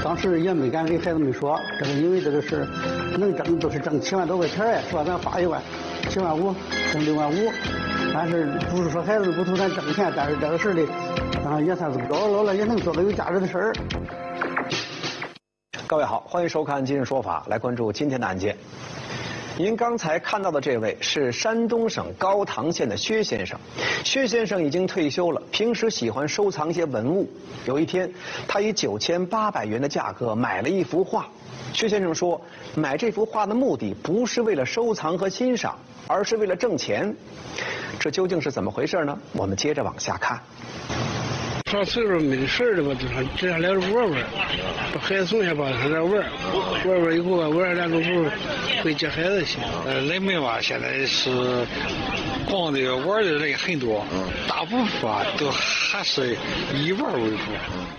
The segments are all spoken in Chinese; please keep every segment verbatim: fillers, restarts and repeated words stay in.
当时也没敢给孩子们说，这个因为这个事能挣都是挣七万多块钱哎，说咱发一万，七万五挣六万五，但是不是说孩子不图咱挣钱，但是这个事里啊也算是老老了也能做个有价值的事儿。 各位好，欢迎收看《今日说法》，来关注今天的案件。您刚才看到的这位是山东省高唐县的薛先生。薛先生已经退休了，平时喜欢收藏一些文物。有一天，他以九千八百元的价格买了一幅画。薛先生说，买这幅画的目的不是为了收藏和欣赏，而是为了挣钱。这究竟是怎么回事呢？我们接着往下看。 上岁数没事的吧，就说只想来这玩玩，把孩子送下吧，上这玩玩玩以后啊，玩两个屋回接孩子去。 呃，人们吧现在是逛的玩的人很多，大部分吧都还是以玩为主。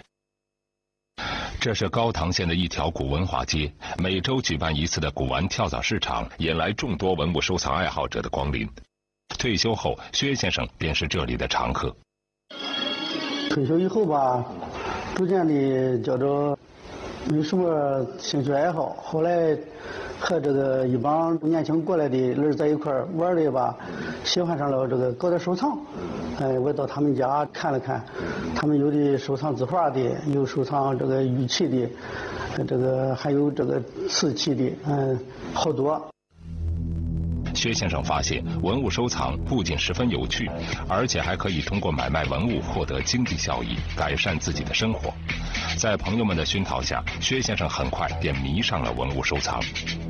这是高唐县的一条古文化街，每周举办一次的古玩跳蚤市场，引来众多文物收藏爱好者的光临。退休后，薛先生便是这里的常客。 退休以后吧，逐渐的叫做没什么兴趣爱好。后来和这个一帮年轻过来的人在一块玩的吧，喜欢上了这个搞点收藏。哎，我到他们家看了看，他们有的收藏字画的，有收藏这个玉器的，这个还有这个瓷器的，嗯，好多。 薛先生发现，文物收藏不仅十分有趣，而且还可以通过买卖文物获得经济效益，改善自己的生活。在朋友们的熏陶下，薛先生很快便迷上了文物收藏。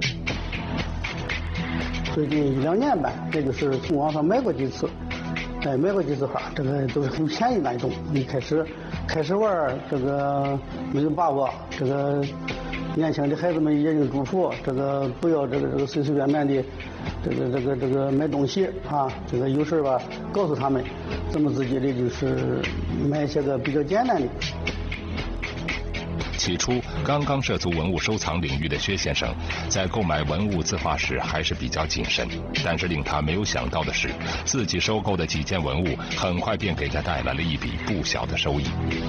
最近一两年吧，也就是从网上买过几次，哎，买过几次画，这个都是很便宜那种。一开始开始玩，这个没有把握，这个年轻的孩子们也有嘱咐，这个不要这个这个随随便便的。这个这个这个买东西啊，这个有事吧，告诉他们，怎么自己的就是买一些个比较简单的。 起初，刚刚涉足文物收藏领域的薛先生，在购买文物字画时还是比较谨慎。但是令他没有想到的是，自己收购的几件文物，很快便给他带来了一笔不小的收益。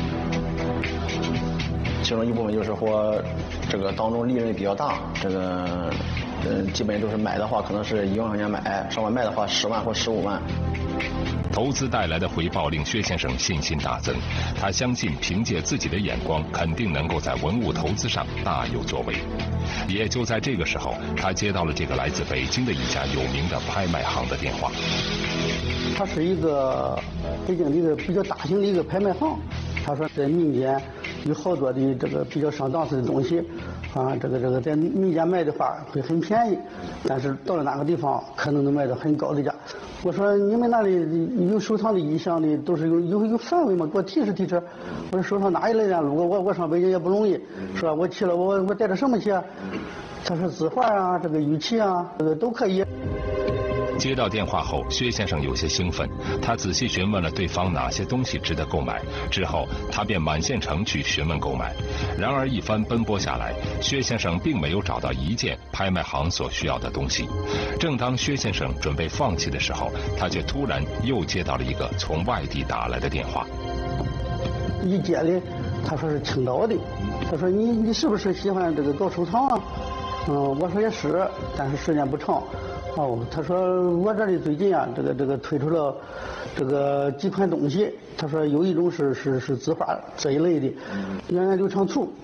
其中一部分就是说，这个当中利润比较大，这个。嗯，基本都是买的话，可能是一万块钱买，上万卖的话十万或十五万。 投资带来的回报令薛先生信心大增，他相信凭借自己的眼光，肯定能够在文物投资上大有作为。也就在这个时候，他接到了这个来自北京的一家有名的拍卖行的电话。 它是一个北京的一个比较大型的一个拍卖行，他说在民间有好多的这个比较上档次的东西。啊，这个这个在民间卖的话会很便宜，但是到了哪个地方可能能卖到很高的价。我说你们那里有收藏的意向的，都是有有有范围吗？给我提示提示。我说收藏哪一类的？如果我我上北京也不容易，是吧？我去了，我我带着什么去啊？他说字画啊，这个玉器啊，这个都可以。 接到电话后，薛先生有些兴奋，他仔细询问了对方哪些东西值得购买，之后他便满县城去询问购买。然而一番奔波下来，薛先生并没有找到一件拍卖行所需要的东西。正当薛先生准备放弃的时候，他却突然又接到了一个从外地打来的电话。 一接的，他说是青岛的，他说你你是不是喜欢这个搞收藏啊？嗯，我说也是，但是时间不长。哦，他说我这里最近啊，这个这个推出了这个几款东西。他说有一种是是是字画这一类的，源远流长图。